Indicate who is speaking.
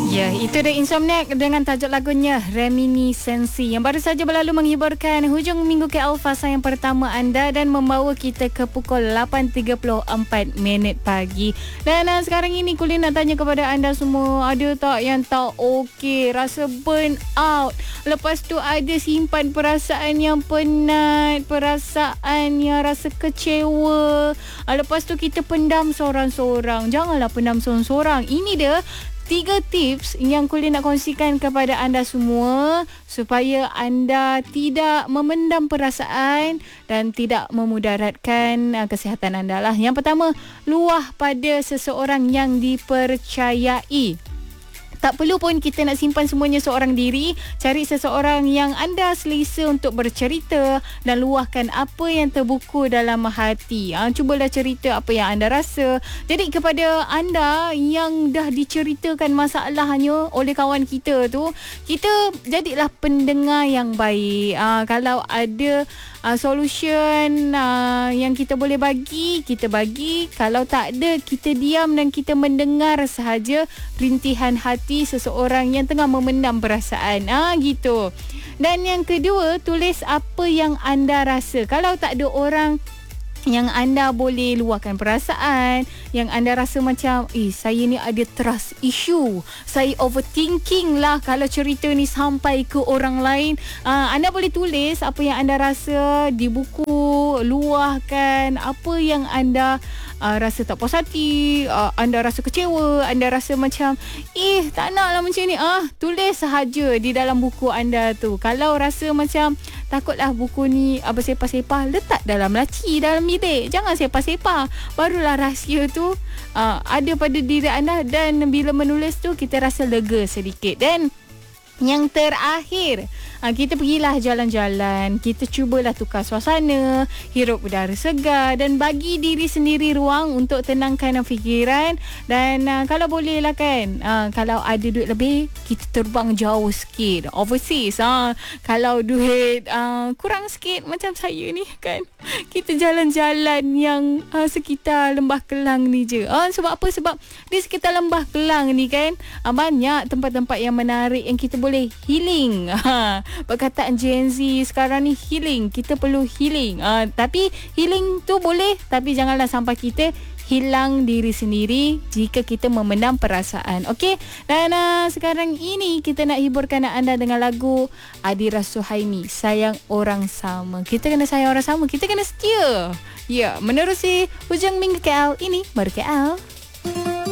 Speaker 1: Ya, itu dia Insomniac dengan tajuk lagunya Reminiscensi yang baru saja berlalu menghiburkan hujung minggu KL fasa yang pertama anda dan membawa kita ke pukul 8.34 minit pagi. Dan sekarang ini Kulin nak tanya kepada anda semua, ada tak yang tak okey, rasa burn out, lepas tu ada simpan perasaan yang penat, perasaan yang rasa kecewa, lepas tu kita pendam seorang-seorang. Janganlah pendam seorang-seorang. Ini dia 3 tips yang Kulin nak kongsikan kepada anda semua supaya anda tidak memendam perasaan dan tidak memudaratkan kesihatan anda lah. Yang pertama, luah pada seseorang yang dipercayai. Tak perlu pun kita nak simpan semuanya seorang diri. Cari seseorang yang anda selesa untuk bercerita dan luahkan apa yang terbuku dalam hati. Cubalah cerita apa yang anda rasa. Jadi kepada anda yang dah diceritakan masalahnya oleh kawan kita tu, kita jadilah pendengar yang baik. Kalau ada solution yang kita boleh bagi, kita bagi. Kalau tak ada, kita diam dan kita mendengar sahaja rintihan hati seseorang yang tengah memendam perasaan. Gitu. Dan yang kedua, tulis apa yang anda rasa. Kalau tak ada orang yang anda boleh luahkan perasaan, yang anda rasa macam saya ni ada trust issue, saya overthinking lah kalau cerita ni sampai ke orang lain, anda boleh tulis apa yang anda rasa di buku. Luahkan apa yang anda rasa tak puas hati, anda rasa kecewa, anda rasa macam tak nak lah macam ni. Tulis sahaja di dalam buku anda tu. Kalau rasa macam takutlah buku ni bersepah-sepah, letak dalam laci, dalam bilik. Jangan sepah-sepah. Barulah rahsia tu ada pada diri anda, dan bila menulis tu kita rasa lega sedikit. Dan yang terakhir, kita pergilah jalan-jalan, kita cubalah tukar suasana, hirup udara segar dan bagi diri sendiri ruang untuk tenangkan fikiran. Dan kalau boleh lah kan, kalau ada duit lebih, kita terbang jauh sikit, overseas. Kalau duit kurang sikit macam saya ni kan, kita jalan-jalan yang sekitar Lembah Kelang ni je. Sebab apa? Sebab di sekitar Lembah Kelang ni kan, banyak tempat-tempat yang menarik yang kita boleh healing. Perkataan Gen Z sekarang ni healing. Kita perlu healing. Tapi healing tu boleh, tapi janganlah sampai kita hilang diri sendiri jika kita memendam perasaan. Okey? Dan sekarang ini kita nak hiburkan anda dengan lagu Adira Suhaimi, Sayang Orang Sama. Kita kena sayang orang sama, kita kena setia. Ya, menerusi hujung minggu KL ini, baru KL.